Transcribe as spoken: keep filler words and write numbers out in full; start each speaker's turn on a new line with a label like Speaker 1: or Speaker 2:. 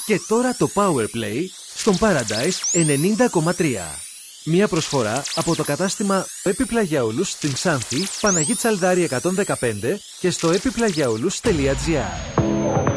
Speaker 1: Και τώρα το Powerplay στον Paradise ενενήντα κόμμα τρία. Μία προσφορά από το κατάστημα Επιπλαγιαούλους στην Ξάνθη, Παναγή Τσαλδάρη εκατόν δεκαπέντε και στο επιπλαγιαούλους τελεία τζι άρ.